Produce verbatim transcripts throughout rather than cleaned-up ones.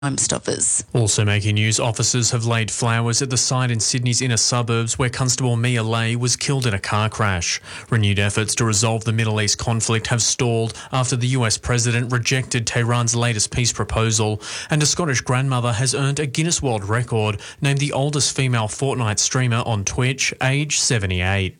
Crime Stoppers. Also making news, officers have laid flowers at the site in Sydney's inner suburbs where Constable Mia Lay was killed in a car crash. Renewed efforts to resolve the Middle East conflict have stalled after the U S president rejected Tehran's latest peace proposal, and a Scottish grandmother has earned a Guinness World Record, named the oldest female Fortnite streamer on Twitch, age seventy-eight.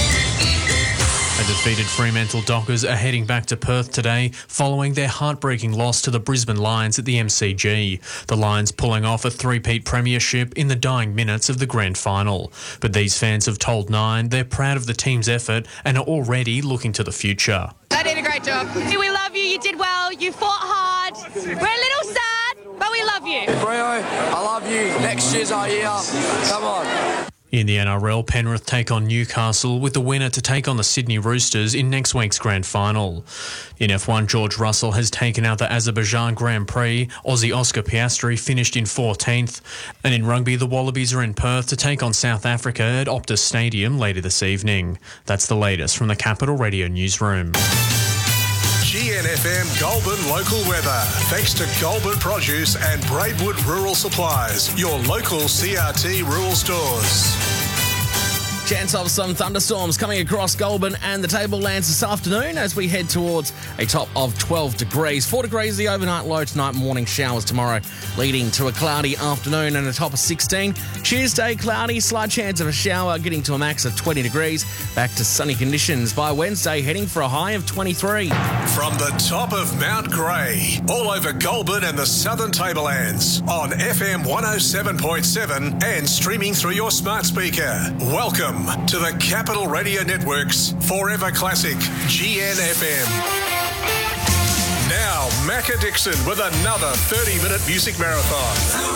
A defeated Fremantle Dockers are heading back to Perth today following their heartbreaking loss to the Brisbane Lions at the M C G. The Lions pulling off a three-peat premiership in the dying minutes of the grand final. But these fans have told Nine they're proud of the team's effort and are already looking to the future. They did a great job. We love you, you did well, you fought hard. We're a little sad, but we love you. Freo, I love you. Next year's our year. Come on. In the N R L, Penrith take on Newcastle, with the winner to take on the Sydney Roosters in next week's grand final. In F one, George Russell has taken out the Azerbaijan Grand Prix. Aussie Oscar Piastri finished in fourteenth. And in rugby, the Wallabies are in Perth to take on South Africa at Optus Stadium later this evening. That's the latest from the Capital Radio newsroom. G N F M Goulburn local weather. Thanks to Goulburn Produce and Braidwood Rural Supplies, your local C R T rural stores. Chance of some thunderstorms coming across Goulburn and the Tablelands this afternoon as we head towards a top of twelve degrees. four degrees the overnight low tonight, morning showers tomorrow, leading to a cloudy afternoon and a top of sixteen. Tuesday, cloudy, slight chance of a shower, getting to a max of twenty degrees. Back to sunny conditions by Wednesday, heading for a high of twenty-three. From the top of Mount Grey, all over Goulburn and the southern Tablelands, on F M one oh seven point seven and streaming through your smart speaker. Welcome to the Capital Radio Network's Forever Classic G N F M. Now, Macca Dixon with another thirty-minute music marathon.